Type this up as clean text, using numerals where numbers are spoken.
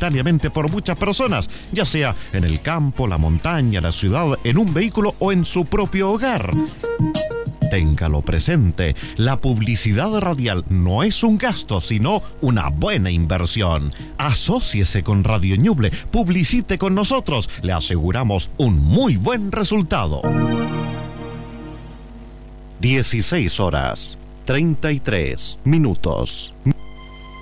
simultáneamente por muchas personas, ya sea en el campo, la montaña, la ciudad, en un vehículo o en su propio hogar. Téngalo presente, la publicidad radial no es un gasto, sino una buena inversión. Asóciese con Radio Ñuble, publicite con nosotros, le aseguramos un muy buen resultado. 16 horas, 33 minutos.